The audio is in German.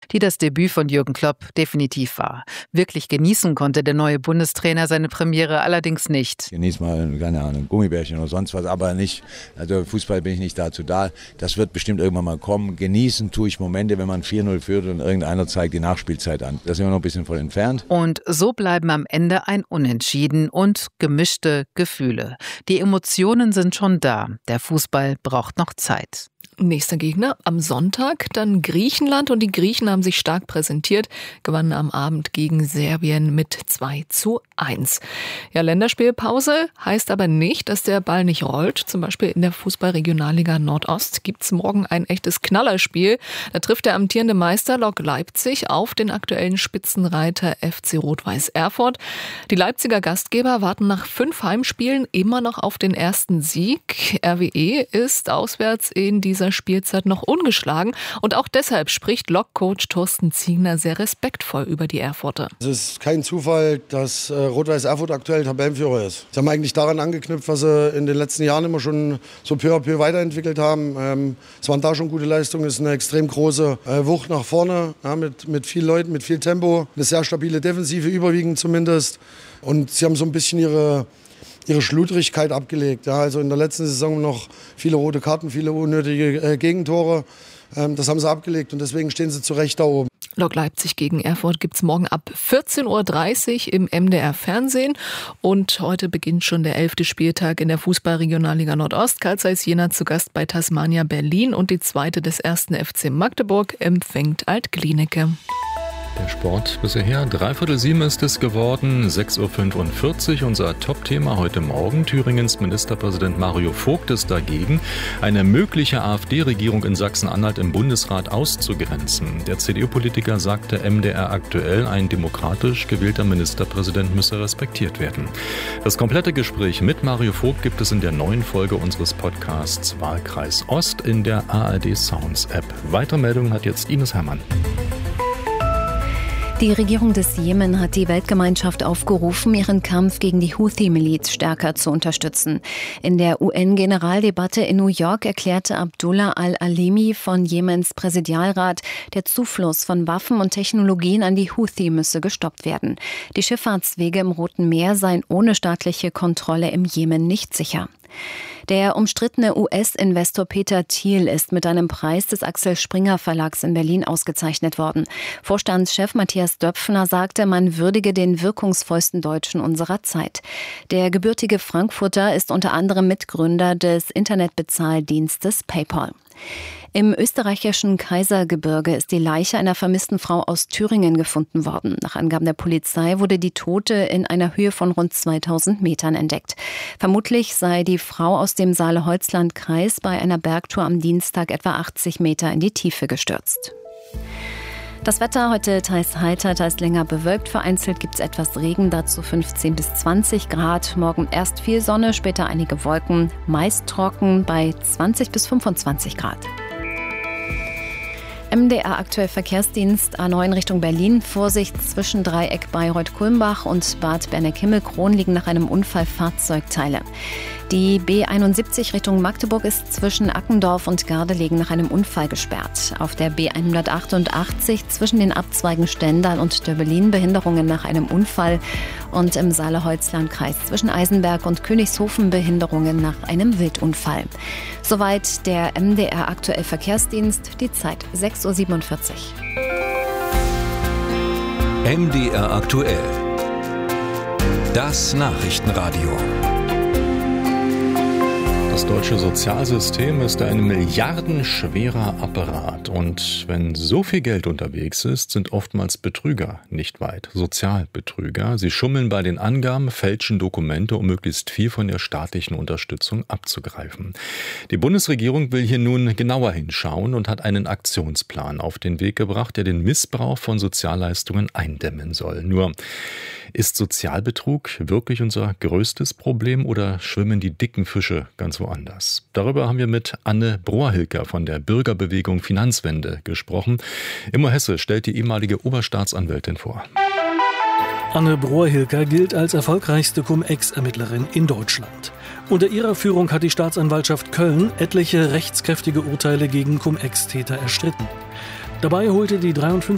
die das Debüt von Jürgen Klopp definitiv war. Wirklich genießen konnte der neue Bundestrainer seine Premiere allerdings nicht. Genieß mal, keine Ahnung, Gummibärchen oder sonst was, aber nicht, also Fußball bin ich nicht dazu da. Das wird bestimmt irgendwann mal kommen. Genießen tue ich Momente, wenn man 4-0 führt und irgendeiner zeigt die Nachspielzeit an. Da sind wir noch ein bisschen von entfernt. Und so bleiben am Ende ein Unentschieden und gemischte Gefühle. Die Emotionen sind schon da. Der Fußball braucht noch Zeit. Nächster Gegner am Sonntag, dann Griechenland, und die Griechen haben sich stark präsentiert, gewannen am Abend gegen Serbien mit 2:1. Ja, Länderspielpause heißt aber nicht, dass der Ball nicht rollt. Zum Beispiel in der Fußball-Regionalliga Nordost gibt's morgen ein echtes Knallerspiel. Da trifft der amtierende Meister Lok Leipzig auf den aktuellen Spitzenreiter FC Rot-Weiß Erfurt. Die Leipziger Gastgeber warten nach 5 Heimspielen immer noch auf den ersten Sieg. RWE ist auswärts in dieser Spielzeit noch ungeschlagen, und auch deshalb spricht Lok-Coach Thorsten Ziegner sehr respektvoll über die Erfurter. Es ist kein Zufall, dass Rot-Weiß Erfurt aktuell Tabellenführer ist. Sie haben eigentlich daran angeknüpft, was sie in den letzten Jahren immer schon so peu à peu weiterentwickelt haben. Es waren da schon gute Leistungen, es ist eine extrem große Wucht nach vorne, ja, mit vielen Leuten, mit viel Tempo, eine sehr stabile Defensive, überwiegend zumindest. Und sie haben so ein bisschen ihre Schludrigkeit abgelegt. Ja, also in der letzten Saison noch viele rote Karten, viele unnötige Gegentore. Das haben sie abgelegt und deswegen stehen sie zu Recht da oben. Lok Leipzig gegen Erfurt gibt's morgen ab 14:30 Uhr im MDR Fernsehen. Und heute beginnt schon der 11. Spieltag in der Fußball-Regionalliga Nordost. Carl Zeiss Jena zu Gast bei Tasmania Berlin, und die zweite des 1. FC Magdeburg empfängt Alt-Glienicke. Der Sport bisher her. 6:45 ist es geworden, 6:45 Uhr. Unser Top-Thema heute Morgen. Thüringens Ministerpräsident Mario Vogt ist dagegen, eine mögliche AfD-Regierung in Sachsen-Anhalt im Bundesrat auszugrenzen. Der CDU-Politiker sagte MDR aktuell, ein demokratisch gewählter Ministerpräsident müsse respektiert werden. Das komplette Gespräch mit Mario Vogt gibt es in der neuen Folge unseres Podcasts Wahlkreis Ost in der ARD Sounds App. Weitere Meldungen hat jetzt Ines Herrmann. Die Regierung des Jemen hat die Weltgemeinschaft aufgerufen, ihren Kampf gegen die Houthi-Miliz stärker zu unterstützen. In der UN-Generaldebatte in New York erklärte Abdullah al-Alimi von Jemens Präsidialrat, der Zufluss von Waffen und Technologien an die Houthi müsse gestoppt werden. Die Schifffahrtswege im Roten Meer seien ohne staatliche Kontrolle im Jemen nicht sicher. Der umstrittene US-Investor Peter Thiel ist mit einem Preis des Axel Springer Verlags in Berlin ausgezeichnet worden. Vorstandschef Matthias Döpfner sagte, man würdige den wirkungsvollsten Deutschen unserer Zeit. Der gebürtige Frankfurter ist unter anderem Mitgründer des Internetbezahldienstes PayPal. Im österreichischen Kaisergebirge ist die Leiche einer vermissten Frau aus Thüringen gefunden worden. Nach Angaben der Polizei wurde die Tote in einer Höhe von rund 2000 Metern entdeckt. Vermutlich sei die Frau aus dem Saale-Holzland-Kreis bei einer Bergtour am Dienstag etwa 80 Meter in die Tiefe gestürzt. Das Wetter heute teils heiter, teils länger bewölkt. Vereinzelt gibt es etwas Regen, dazu 15 bis 20 Grad. Morgen erst viel Sonne, später einige Wolken, meist trocken bei 20 bis 25 Grad. MDR aktuell Verkehrsdienst A9 Richtung Berlin. Vorsicht zwischen Dreieck Bayreuth-Kulmbach und Bad Berneck-Himmelkron liegen nach einem Unfall Fahrzeugteile. Die B71 Richtung Magdeburg ist zwischen Ackendorf und Gardelegen nach einem Unfall gesperrt. Auf der B188 zwischen den Abzweigen Stendal und Döbelin Behinderungen nach einem Unfall. Und im Saale-Holzland-Kreis zwischen Eisenberg und Königshofen Behinderungen nach einem Wildunfall. Soweit der MDR aktuell Verkehrsdienst. Die Zeit 6:47 Uhr. MDR aktuell. Das Nachrichtenradio. Das deutsche Sozialsystem ist ein milliardenschwerer Apparat. Und wenn so viel Geld unterwegs ist, sind oftmals Betrüger nicht weit. Sozialbetrüger. Sie schummeln bei den Angaben, fälschen Dokumente, um möglichst viel von der staatlichen Unterstützung abzugreifen. Die Bundesregierung will hier nun genauer hinschauen und hat einen Aktionsplan auf den Weg gebracht, der den Missbrauch von Sozialleistungen eindämmen soll. Nur, ist Sozialbetrug wirklich unser größtes Problem oder schwimmen die dicken Fische ganz woanders? Darüber haben wir mit Anne Brohr-Hilker von der Bürgerbewegung Finanzwende gesprochen. Immo Hesse stellt die ehemalige Oberstaatsanwältin vor. Anne Brohr-Hilker gilt als erfolgreichste Cum-Ex-Ermittlerin in Deutschland. Unter ihrer Führung hat die Staatsanwaltschaft Köln etliche rechtskräftige Urteile gegen Cum-Ex-Täter erstritten. Dabei holte die 53